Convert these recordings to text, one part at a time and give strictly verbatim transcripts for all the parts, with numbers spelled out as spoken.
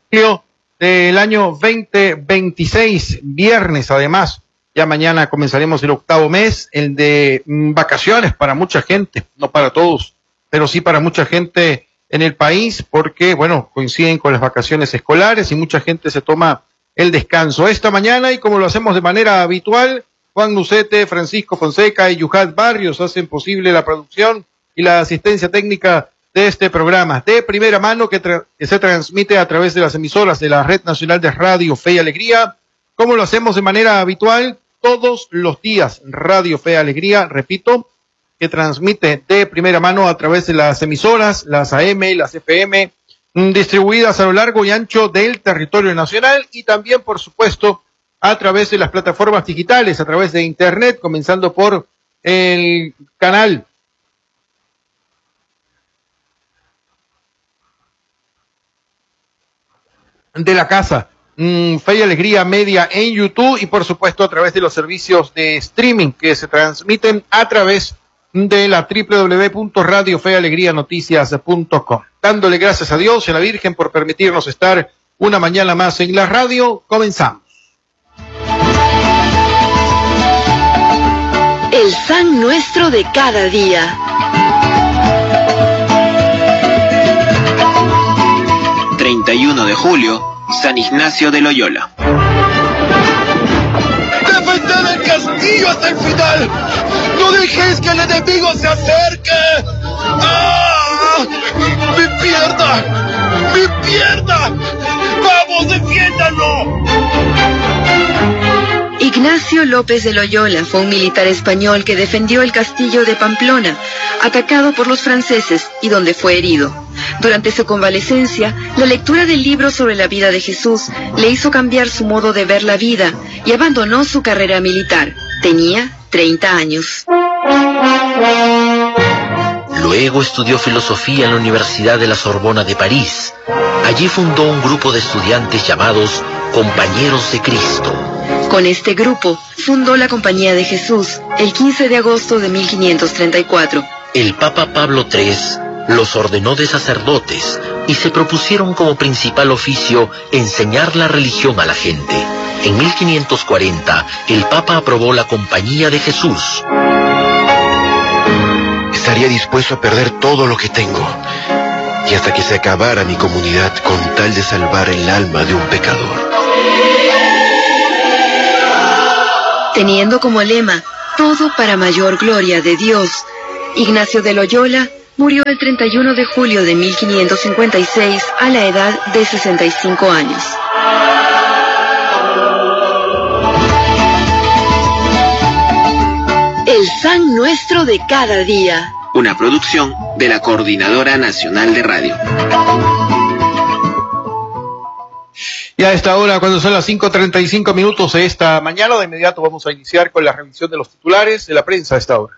del año veinte veintiséis, viernes además. Ya mañana comenzaremos el octavo mes, el de mm, vacaciones para mucha gente, no para todos, pero sí para mucha gente en el país, porque, bueno, coinciden con las vacaciones escolares y mucha gente se toma el descanso. Esta mañana, y como lo hacemos de manera habitual, Juan Nucete, Francisco Fonseca y Yuhat Barrios hacen posible la producción y la asistencia técnica de este programa de primera mano que, que se transmite a través de las emisoras de la Red Nacional de Radio Fe y Alegría, como lo hacemos de manera habitual todos los días. Radio Fe y Alegría, repito, que transmite de primera mano a través de las emisoras, las A M, las F M, distribuidas a lo largo y ancho del territorio nacional, y también, por supuesto, a través de las plataformas digitales, a través de Internet, comenzando por el canal de la casa, mmm, Fe y Alegría Media en YouTube, y por supuesto a través de los servicios de streaming que se transmiten a través de la doble u doble u doble u punto radio fe alegría noticias punto com. Dándole gracias a Dios y a la Virgen por permitirnos estar una mañana más en la radio. Comenzamos. El San Nuestro de cada día. treinta y uno de julio, San Ignacio de Loyola. ¡Defended el castillo hasta el final! ¡No dejéis que el enemigo se acerque! ¡Ah! ¡Mi pierna! ¡Mi pierna! ¡Vamos, defiéndanlo! Ignacio López de Loyola fue un militar español que defendió el castillo de Pamplona, atacado por los franceses y donde fue herido. Durante su convalecencia, la lectura del libro sobre la vida de Jesús le hizo cambiar su modo de ver la vida y abandonó su carrera militar. Tenía treinta años. Luego estudió filosofía en la Universidad de la Sorbona de París. Allí fundó un grupo de estudiantes llamados Compañeros de Cristo. Con este grupo fundó la Compañía de Jesús el quince de agosto de mil quinientos treinta y cuatro. El Papa Pablo tercero los ordenó de sacerdotes y se propusieron como principal oficio enseñar la religión a la gente. En mil quinientos cuarenta, el Papa aprobó la Compañía de Jesús. Estaría dispuesto a perder todo lo que tengo, y hasta que se acabara mi comunidad con tal de salvar el alma de un pecador. Teniendo como lema, todo para mayor gloria de Dios, Ignacio de Loyola murió el treinta y uno de julio de mil quinientos cincuenta y seis a la edad de sesenta y cinco años. El San Nuestro de cada día. Una producción de la Coordinadora Nacional de Radio. Y a esta hora, cuando son las cinco treinta y cinco minutos de esta mañana, de inmediato vamos a iniciar con la revisión de los titulares de la prensa a esta hora.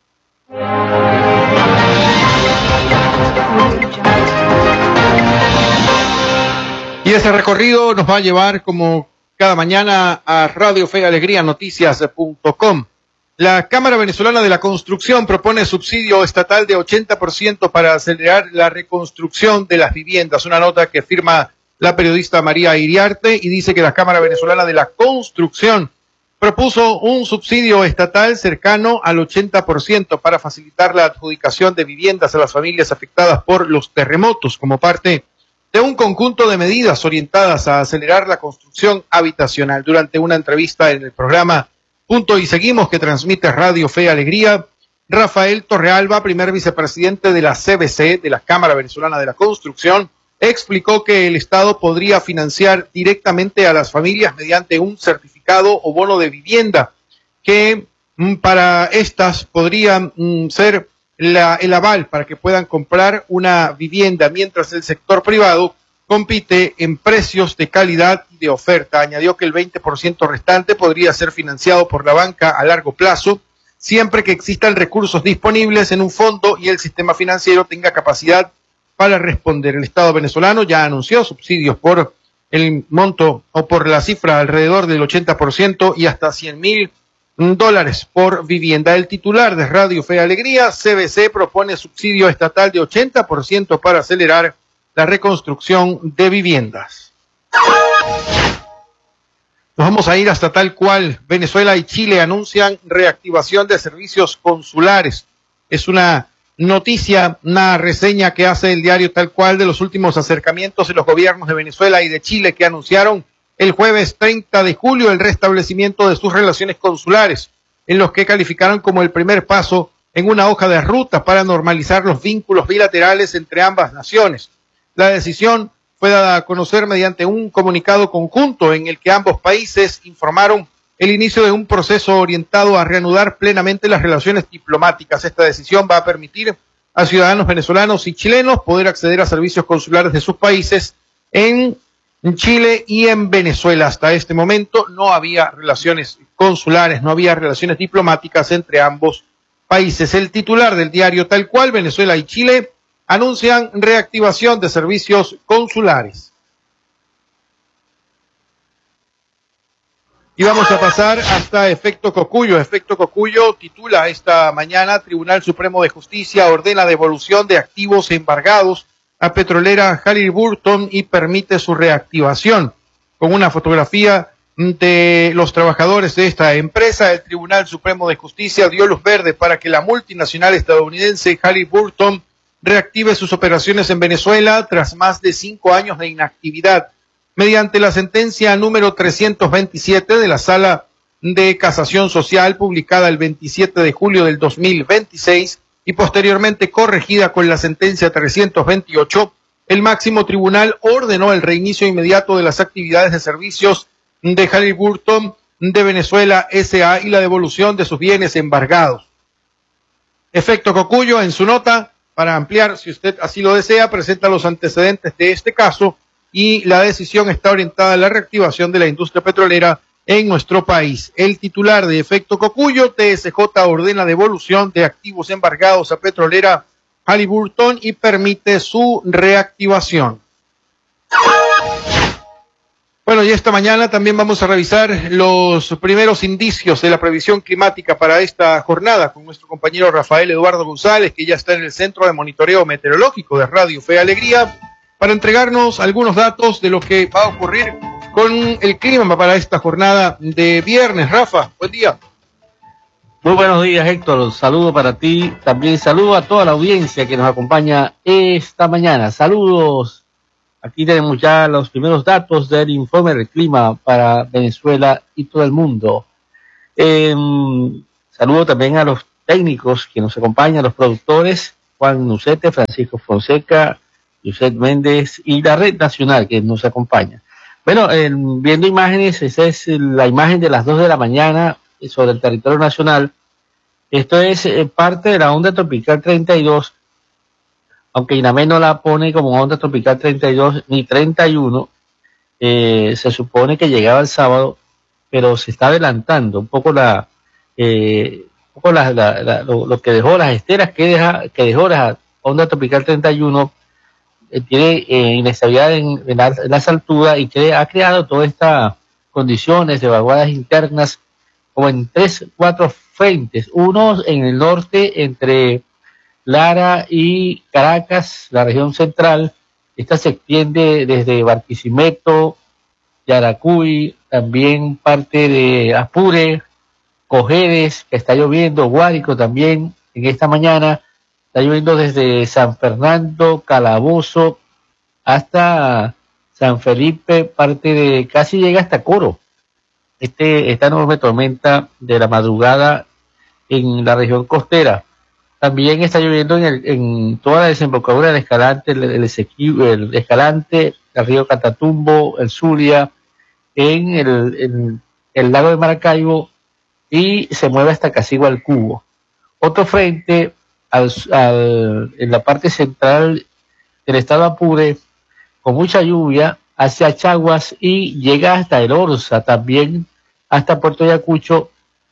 Y este recorrido nos va a llevar, como cada mañana, a Radio Fe y Alegría Noticias punto com. La Cámara Venezolana de la Construcción propone subsidio estatal de ochenta por ciento para acelerar la reconstrucción de las viviendas. Una nota que firma la periodista María Iriarte y dice que la Cámara Venezolana de la Construcción propuso un subsidio estatal cercano al ochenta por ciento para facilitar la adjudicación de viviendas a las familias afectadas por los terremotos, como parte de un conjunto de medidas orientadas a acelerar la construcción habitacional. Durante una entrevista en el programa Punto y Seguimos, que transmite Radio Fe y Alegría, Rafael Torrealba, primer vicepresidente de la C V C, de la Cámara Venezolana de la Construcción, explicó que el Estado podría financiar directamente a las familias mediante un certificado o bono de vivienda, que mm, para estas podría mm, ser la, el aval para que puedan comprar una vivienda, mientras el sector privado compite en precios de calidad y de oferta. Añadió que el veinte por ciento restante podría ser financiado por la banca a largo plazo, siempre que existan recursos disponibles en un fondo y el sistema financiero tenga capacidad para responder. El Estado venezolano ya anunció subsidios por el monto o por la cifra alrededor del ochenta por ciento y hasta cien mil dólares por vivienda. El titular de Radio Fe y Alegría, C V C, propone subsidio estatal de ochenta por ciento para acelerar la reconstrucción de viviendas. Nos vamos a ir hasta Tal Cual. Venezuela y Chile anuncian reactivación de servicios consulares. Es una noticia, una reseña que hace el diario Tal Cual de los últimos acercamientos de los gobiernos de Venezuela y de Chile, que anunciaron el jueves treinta de julio el restablecimiento de sus relaciones consulares, en los que calificaron como el primer paso en una hoja de ruta para normalizar los vínculos bilaterales entre ambas naciones. La decisión fue dada a conocer mediante un comunicado conjunto en el que ambos países informaron el inicio de un proceso orientado a reanudar plenamente las relaciones diplomáticas. Esta decisión va a permitir a ciudadanos venezolanos y chilenos poder acceder a servicios consulares de sus países en Chile y en Venezuela. Hasta este momento no había relaciones consulares, no había relaciones diplomáticas entre ambos países. El titular del diario Tal Cual, Venezuela y Chile anuncian reactivación de servicios consulares. Y vamos a pasar hasta Efecto Cocuyo. Efecto Cocuyo titula esta mañana: Tribunal Supremo de Justicia ordena devolución de activos embargados a petrolera Halliburton y permite su reactivación. Con una fotografía de los trabajadores de esta empresa, el Tribunal Supremo de Justicia dio luz verde para que la multinacional estadounidense Halliburton reactive sus operaciones en Venezuela tras más de cinco años de inactividad, mediante la sentencia número trescientos veintisiete de la Sala de Casación Social, publicada el veintisiete de julio del dos mil veintiséis y posteriormente corregida con la sentencia trescientos veintiocho, el máximo tribunal ordenó el reinicio inmediato de las actividades de servicios de Halliburton de Venezuela S A y la devolución de sus bienes embargados. Efecto Cocuyo, en su nota, para ampliar, si usted así lo desea, presenta los antecedentes de este caso y la decisión está orientada a la reactivación de la industria petrolera en nuestro país. El titular de Efecto Cocuyo, T S J ordena devolución de activos embargados a petrolera Halliburton y permite su reactivación. Bueno, y esta mañana también vamos a revisar los primeros indicios de la previsión climática para esta jornada con nuestro compañero Rafael Eduardo González, que ya está en el Centro de Monitoreo Meteorológico de Radio Fe y Alegría, para entregarnos algunos datos de lo que va a ocurrir con el clima para esta jornada de viernes. Rafa, buen día. Muy buenos días, Héctor. Saludo para ti. También saludo a toda la audiencia que nos acompaña esta mañana. Saludos. Aquí tenemos ya los primeros datos del informe del clima para Venezuela y todo el mundo. Eh, saludo también a los técnicos que nos acompañan, los productores, Juan Nucete, Francisco Fonseca, José Méndez y la Red Nacional que nos acompaña. Bueno, eh, viendo imágenes, esa es la imagen de las dos de la mañana sobre el territorio nacional. Esto es eh, parte de la onda tropical treinta y dos, aunque INAME no la pone como onda tropical treinta y dos ni treinta y uno, eh, se supone que llegaba el sábado, pero se está adelantando un poco la, eh, un poco la, la, la, lo, lo que dejó, las esteras que, deja, que dejó la onda tropical treinta y uno, eh, tiene eh, inestabilidad en, en, la, en las alturas y que ha creado todas estas condiciones de vaguadas internas, como en tres, cuatro frentes, uno en el norte entre Lara y Caracas, la región central. Esta se extiende desde Barquisimeto, Yaracuy, también parte de Apure, Cojedes, que está lloviendo, Guárico también en esta mañana, está lloviendo desde San Fernando, Calabozo, hasta San Felipe, parte de, casi llega hasta Coro. Este, esta enorme tormenta de la madrugada en la región costera. También está lloviendo en, el, en toda la desembocadura del Escalante, el, el, el Escalante, el río Catatumbo, el Zulia, en el, el, el lago de Maracaibo y se mueve hasta Casigua al Cubo. Otro frente al, al, en la parte central del estado Apure, con mucha lluvia, hacia Chaguas y llega hasta el Orza, también hasta Puerto Ayacucho,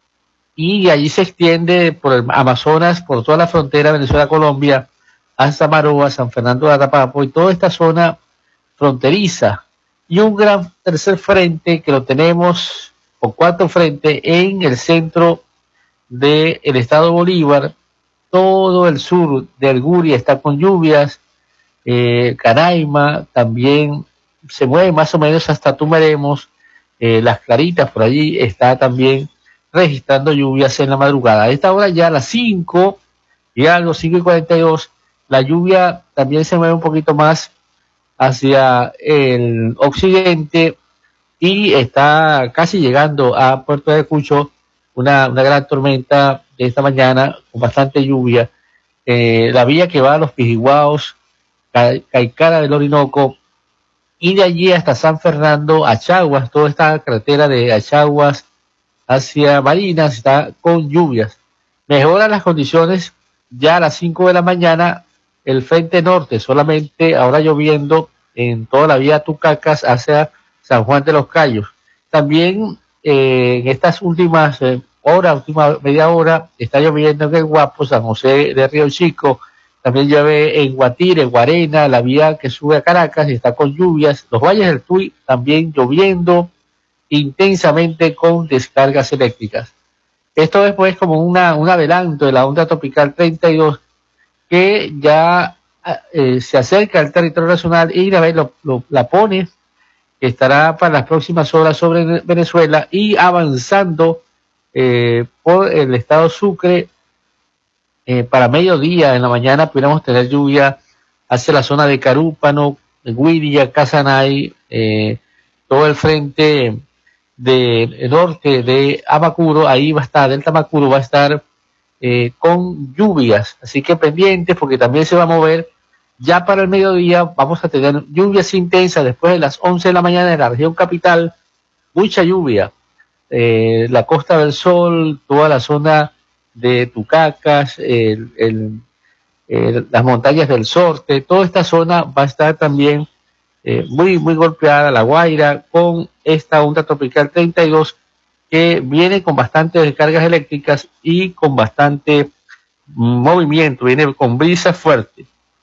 y allí se extiende por el Amazonas, por toda la frontera Venezuela-Colombia, hasta Maroa, San Fernando de Atapapo y toda esta zona fronteriza. Y un gran tercer frente que lo tenemos, o cuarto frente, en el centro del estado Bolívar. Todo el sur del Guria está con lluvias, eh, Canaima, también se mueve más o menos hasta Tumeremos, eh, Las Claritas, por allí está también registrando lluvias en la madrugada. A esta hora ya a las cinco y algo, cinco y cuarenta y dos, la lluvia también se mueve un poquito más hacia el occidente y está casi llegando a Puerto Ayacucho, una, una gran tormenta de esta mañana con bastante lluvia. Eh, la vía que va a los Pijiguaos, Caicara del Orinoco, y de allí hasta San Fernando, Achaguas, toda esta carretera de Achaguas hacia Barinas está con lluvias. Mejoran las condiciones ya a las cinco de la mañana, el frente norte solamente ahora lloviendo en toda la vía Tucacas hacia San Juan de los Cayos. También eh, en estas últimas eh, horas, última media hora, está lloviendo en el Guapo, San José de Río Chico. También llueve en Guatire, Guarena, la vía que sube a Caracas y está con lluvias. Los valles del Tuy también lloviendo intensamente con descargas eléctricas. Esto es pues como una, un adelanto de la onda tropical treinta y dos que ya eh, se acerca al territorio nacional y la, lo, lo, la pone, que estará para las próximas horas sobre Venezuela y avanzando eh, por el estado Sucre. Eh, para mediodía en la mañana pudiéramos tener lluvia hacia la zona de Carúpano, Guiria, Casanay, eh, todo el frente de norte de Amacuro, ahí va a estar, Delta Amacuro va a estar eh, con lluvias, así que pendientes porque también se va a mover. Ya para el mediodía vamos a tener lluvias intensas después de las once de la mañana en la región capital, mucha lluvia, eh, la Costa del Sol, toda la zona de Tucacas, el, el, el, las montañas del Sorte, toda esta zona va a estar también eh, muy muy golpeada, La Guaira, con esta onda tropical treinta y dos que viene con bastantes descargas eléctricas y con bastante movimiento, viene con brisa fuerte.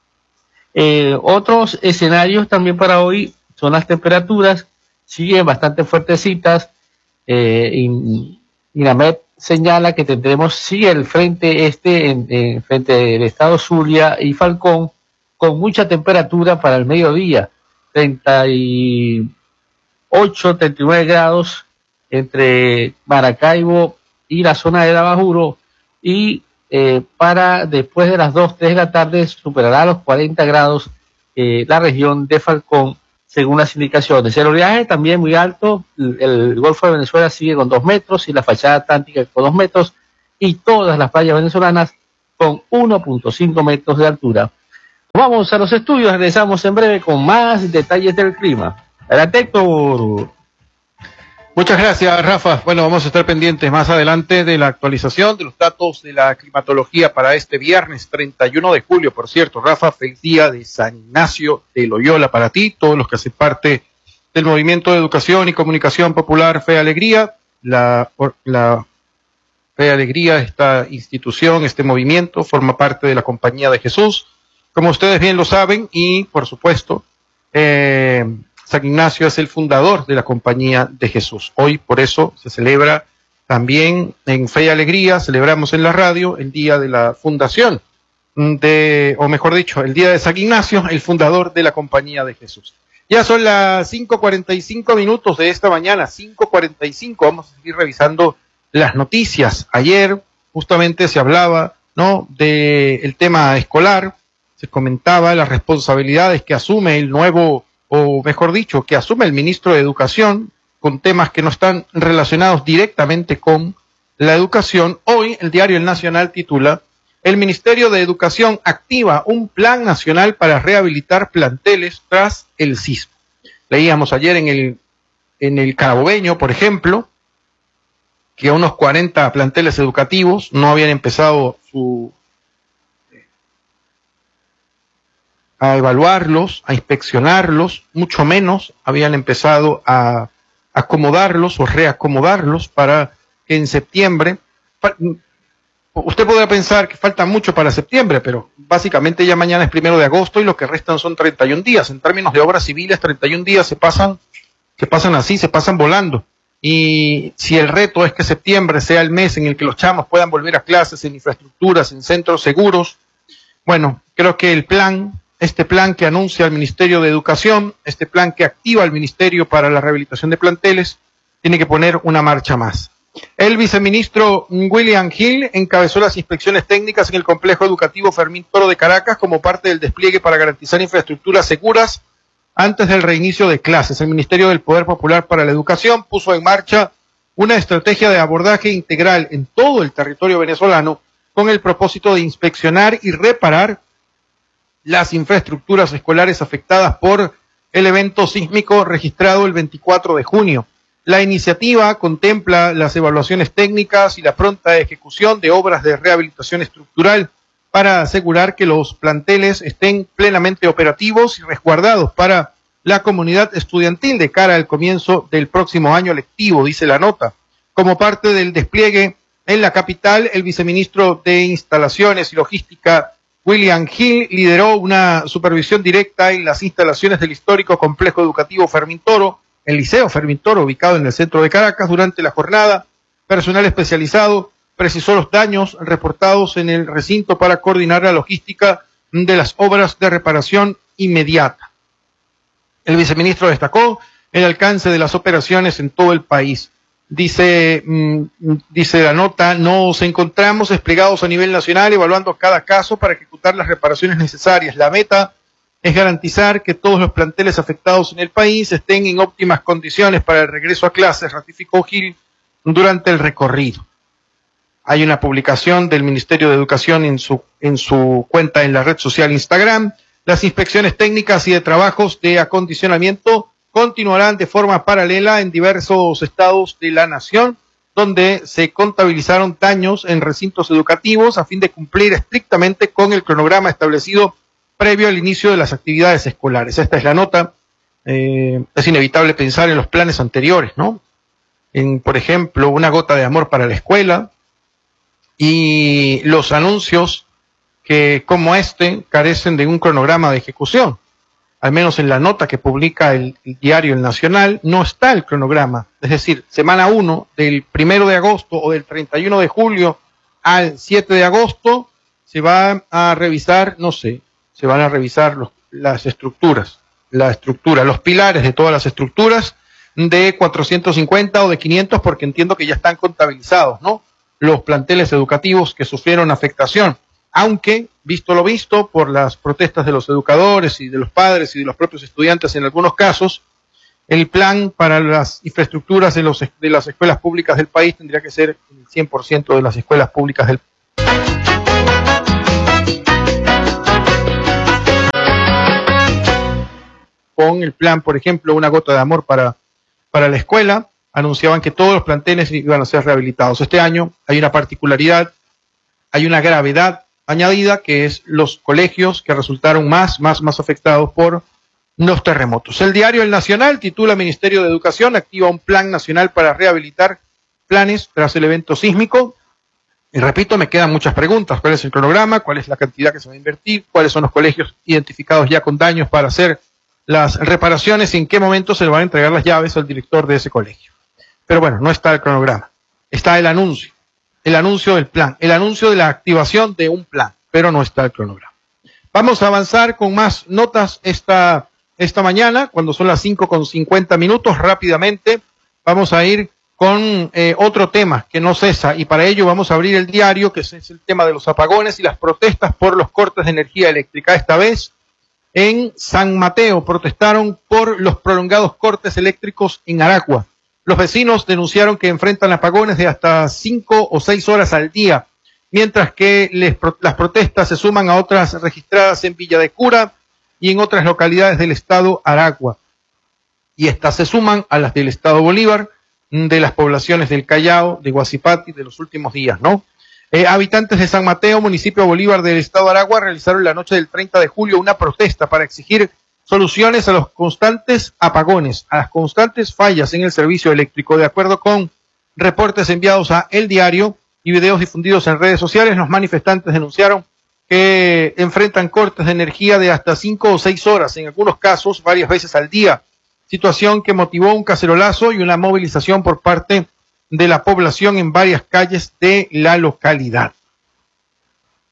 Eh, otros escenarios también para hoy son las temperaturas, siguen bastante fuertecitas. eh, y, INAMED señala que tendremos, sigue el frente este en, en frente del estado Zulia y Falcón, con mucha temperatura para el mediodía, treinta y ocho, treinta y nueve grados entre Maracaibo y la zona de Lavajuro, y eh, para después de las dos, tres de la tarde superará los cuarenta grados eh, la región de Falcón, según las indicaciones. El oleaje también muy alto, el, el Golfo de Venezuela sigue con dos metros y la fachada atlántica con dos metros y todas las playas venezolanas con uno punto cinco metros de altura. Vamos a los estudios, regresamos en breve con más detalles del clima. Adelante, Héctor. Muchas gracias, Rafa. Bueno, vamos a estar pendientes más adelante de la actualización de los datos de la climatología para este viernes treinta y uno de julio. Por cierto, Rafa, feliz día de San Ignacio de Loyola para ti, todos los que hacen parte del Movimiento de Educación y Comunicación Popular Fe y Alegría. La, la Fe y Alegría, esta institución, este movimiento, forma parte de la Compañía de Jesús, como ustedes bien lo saben, y por supuesto, eh, San Ignacio es el fundador de la Compañía de Jesús. Hoy, por eso, se celebra también en Fe y Alegría, celebramos en la radio el día de la fundación de, o mejor dicho, el día de San Ignacio, el fundador de la Compañía de Jesús. Ya son las cinco cuarenta y cinco minutos de esta mañana, cinco cuarenta y cinco, vamos a seguir revisando las noticias. Ayer justamente se hablaba, ¿no?, de el tema escolar, se comentaba las responsabilidades que asume el nuevo, o mejor dicho, que asume el ministro de Educación con temas que no están relacionados directamente con la educación. Hoy el diario El Nacional titula: el Ministerio de Educación activa un plan nacional para rehabilitar planteles tras el sismo. Leíamos ayer en el, en el Carabobeño, por ejemplo, que unos cuarenta planteles educativos no habían empezado su a evaluarlos, a inspeccionarlos, mucho menos habían empezado a acomodarlos o reacomodarlos para que en septiembre, usted podrá pensar que falta mucho para septiembre, pero básicamente ya mañana es primero de agosto y lo que restan son treinta y un días. En términos de obras civiles, treinta y un días se pasan, se pasan así, se pasan volando. Y si el reto es que septiembre sea el mes en el que los chamos puedan volver a clases en infraestructuras, en centros seguros, bueno, creo que el plan este plan que anuncia el Ministerio de Educación, este plan que activa el Ministerio para la rehabilitación de planteles, tiene que poner una marcha más. El viceministro William Hill encabezó las inspecciones técnicas en el complejo educativo Fermín Toro de Caracas como parte del despliegue para garantizar infraestructuras seguras antes del reinicio de clases. El Ministerio del Poder Popular para la Educación puso en marcha una estrategia de abordaje integral en todo el territorio venezolano con el propósito de inspeccionar y reparar las infraestructuras escolares afectadas por el evento sísmico registrado el veinticuatro de junio. La iniciativa contempla las evaluaciones técnicas y la pronta ejecución de obras de rehabilitación estructural para asegurar que los planteles estén plenamente operativos y resguardados para la comunidad estudiantil de cara al comienzo del próximo año lectivo, dice la nota. Como parte del despliegue en la capital, el viceministro de Instalaciones y Logística, William Hill, lideró una supervisión directa en las instalaciones del histórico complejo educativo Fermín Toro, el Liceo Fermín Toro, ubicado en el centro de Caracas. Durante la jornada, personal especializado precisó los daños reportados en el recinto para coordinar la logística de las obras de reparación inmediata. El viceministro destacó el alcance de las operaciones en todo el país. Dice, mmm, dice la nota, nos encontramos desplegados a nivel nacional evaluando cada caso para ejecutar las reparaciones necesarias. La meta es garantizar que todos los planteles afectados en el país estén en óptimas condiciones para el regreso a clases, ratificó Gil durante el recorrido. Hay una publicación del Ministerio de Educación en su, en su cuenta en la red social Instagram. Las inspecciones técnicas y de trabajos de acondicionamiento continuarán de forma paralela en diversos estados de la nación, donde se contabilizaron daños en recintos educativos a fin de cumplir estrictamente con el cronograma establecido previo al inicio de las actividades escolares. Esta es la nota. Eh, es inevitable pensar en los planes anteriores, ¿no? En, por ejemplo, una gota de amor para la escuela y los anuncios que, como este, carecen de un cronograma de ejecución. Al menos en la nota que publica el, el diario El Nacional, no está el cronograma. Es decir, semana uno, del primero de agosto o del treinta y uno de julio al siete de agosto, se va a revisar, no sé, se van a revisar los, las estructuras, la estructura, los pilares de todas las estructuras de cuatrocientos cincuenta o de quinientos, porque entiendo que ya están contabilizados, ¿no? Los planteles educativos que sufrieron afectación. Aunque, visto lo visto, por las protestas de los educadores y de los padres y de los propios estudiantes en algunos casos, el plan para las infraestructuras de, los, de las escuelas públicas del país tendría que ser el cien por ciento de las escuelas públicas del país. Con el plan, por ejemplo, Una Gota de Amor para, para la escuela, anunciaban que todos los planteles iban a ser rehabilitados. Este año hay una particularidad, hay una gravedad añadida, que es los colegios que resultaron más, más, más afectados por los terremotos. El diario El Nacional titula Ministerio de Educación activa un plan nacional para rehabilitar planes tras el evento sísmico. Y repito, me quedan muchas preguntas. ¿Cuál es el cronograma? ¿Cuál es la cantidad que se va a invertir? ¿Cuáles son los colegios identificados ya con daños para hacer las reparaciones? ¿Y en qué momento se le van a entregar las llaves al director de ese colegio? Pero bueno, no está el cronograma. Está el anuncio. El anuncio del plan, el anuncio de la activación de un plan, pero no está el cronograma. Vamos a avanzar con más notas esta, esta mañana, cuando son las cinco con cincuenta minutos, rápidamente. Vamos a ir con eh, otro tema que no cesa, y para ello vamos a abrir el diario, que es, es el tema de los apagones y las protestas por los cortes de energía eléctrica. Esta vez en San Mateo protestaron por los prolongados cortes eléctricos en Aragua. Los vecinos denunciaron que enfrentan apagones de hasta cinco o seis horas al día, mientras que les, las protestas se suman a otras registradas en Villa de Cura y en otras localidades del estado Aragua. Y estas se suman a las del estado Bolívar, de las poblaciones del Callao, de Guasipati, de los últimos días, ¿no? Eh, habitantes de San Mateo, municipio Bolívar del estado Aragua, realizaron la noche del treinta de julio una protesta para exigir soluciones a los constantes apagones, a las constantes fallas en el servicio eléctrico. De acuerdo con reportes enviados a El Diario y videos difundidos en redes sociales, los manifestantes denunciaron que enfrentan cortes de energía de hasta cinco o seis horas, en algunos casos varias veces al día, situación que motivó un cacerolazo y una movilización por parte de la población en varias calles de la localidad.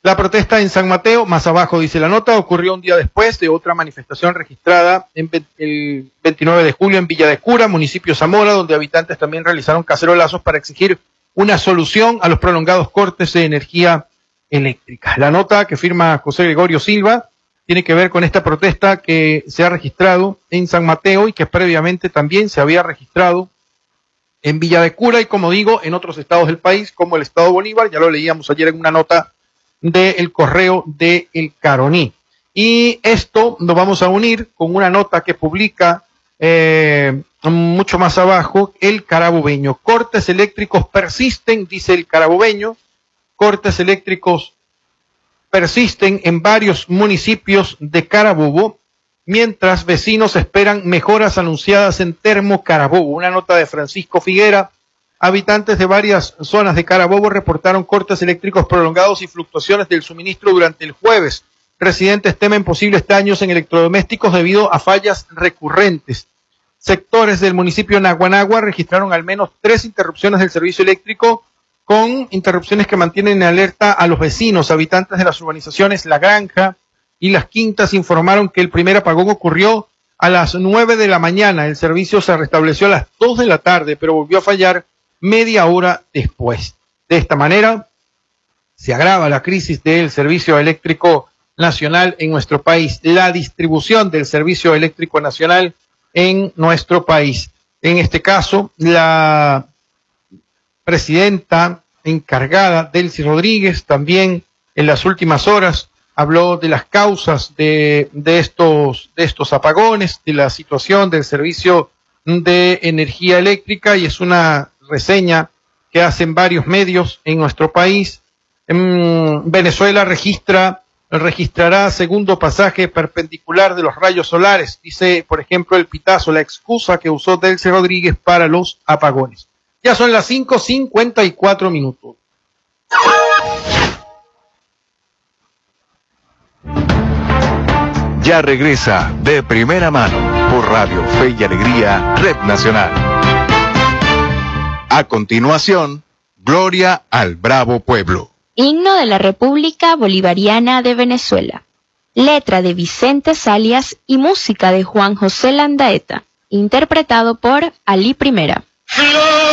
La protesta en San Mateo, más abajo dice la nota, ocurrió un día después de otra manifestación registrada en el veintinueve de julio en Villa de Cura, municipio Zamora, donde habitantes también realizaron cacerolazos para exigir una solución a los prolongados cortes de energía eléctrica. La nota que firma José Gregorio Silva tiene que ver con esta protesta que se ha registrado en San Mateo y que previamente también se había registrado en Villa de Cura y, como digo, en otros estados del país, como el estado Bolívar. Ya lo leíamos ayer en una nota del correo de El Caroní. Y esto lo vamos a unir con una nota que publica eh, mucho más abajo El Carabobeño. Cortes eléctricos persisten, dice El Carabobeño. Cortes eléctricos persisten en varios municipios de Carabobo, mientras vecinos esperan mejoras anunciadas en Termo Carabobo. Una nota de Francisco Figuera. Habitantes de varias zonas de Carabobo reportaron cortes eléctricos prolongados y fluctuaciones del suministro durante el jueves. Residentes temen posibles daños en electrodomésticos debido a fallas recurrentes. Sectores del municipio de Naguanagua registraron al menos tres interrupciones del servicio eléctrico, con interrupciones que mantienen en alerta a los vecinos. Habitantes de las urbanizaciones La Granja y Las Quintas informaron que el primer apagón ocurrió a las nueve de la mañana. El servicio se restableció a las dos de la tarde, pero volvió a fallar media hora después. De esta manera, se agrava la crisis del servicio eléctrico nacional en nuestro país, la distribución del servicio eléctrico nacional en nuestro país. En este caso, la presidenta encargada, Delcy Rodríguez, también en las últimas horas habló de las causas de, de, estos, de estos apagones, de la situación del servicio de energía eléctrica, y es una reseña que hacen varios medios en nuestro país. En Venezuela registra, registrará segundo pasaje perpendicular de los rayos solares, dice, por ejemplo, el Pitazo, la excusa que usó Delcy Rodríguez para los apagones. Ya son las cinco cincuenta y cuatro minutos. Ya regresa De Primera Mano por Radio Fe y Alegría, Red Nacional. A continuación, Gloria al Bravo Pueblo. Himno de la República Bolivariana de Venezuela. Letra de Vicente Salias y música de Juan José Landaeta. Interpretado por Ali Primera.